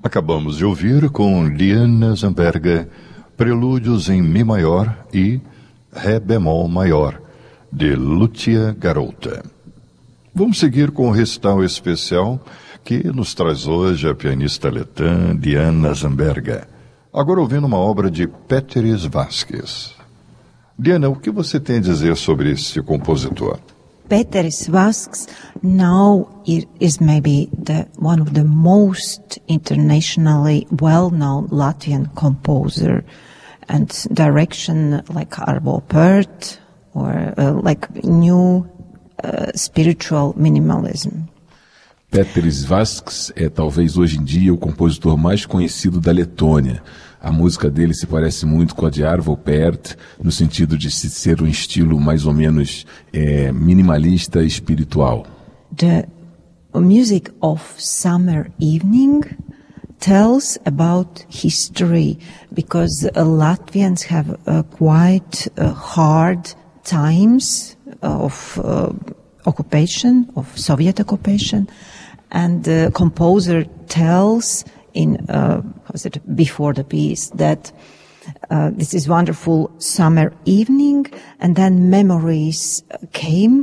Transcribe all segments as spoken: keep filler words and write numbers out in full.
Acabamos de ouvir com Liana Zamberga, Prelúdios em Mi maior e Ré bemol maior, de Lúcia Garota. Vamos seguir com o recital especial que nos traz hoje a pianista letã Liana Zamberga, agora ouvindo uma obra de Péteris Vasquez. Liana, o que você tem a dizer sobre este compositor? Péteris Vasquez now is maybe the one of the most internationally well-known Latvian composer, and direction like Arvo Pärt or uh, like new uh, spiritual minimalism. Péteris Vasquez é talvez hoje em dia o compositor mais conhecido da Letônia. A música dele se parece muito com a de Arvo Pärt, no sentido de ser um estilo mais ou menos é, minimalista e espiritual. The music of Summer Evening tells about history, because uh, Latvians have uh, quite uh, hard times of uh, occupation, of Soviet occupation, and the composer tells in uh, how is it before the piece that uh, this is wonderful summer evening, and then memories came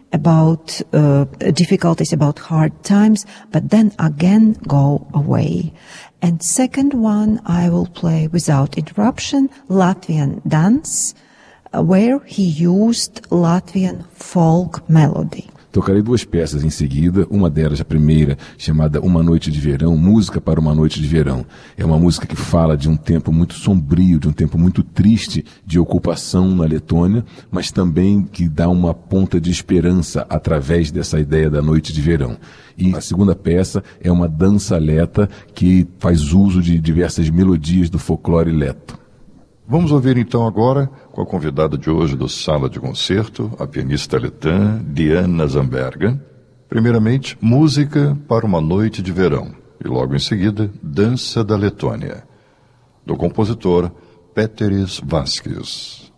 about uh, difficulties, about hard times, but then again go away. And second one, I will play without interruption Latvian dance, uh, where he used Latvian folk melody. Tocarei duas peças em seguida, uma delas, a primeira, chamada Uma Noite de Verão, Música para uma Noite de Verão. É uma música que fala de um tempo muito sombrio, de um tempo muito triste de ocupação na Letônia, mas também que dá uma ponta de esperança através dessa ideia da Noite de Verão. E a segunda peça é uma dança leta que faz uso de diversas melodias do folclore leto. Vamos ouvir então agora, com a convidada de hoje do Sala de Concerto, a pianista letã Liana Zamberga, primeiramente, Música para uma Noite de Verão, e logo em seguida, Dança da Letônia, do compositor Péteris Vasquez.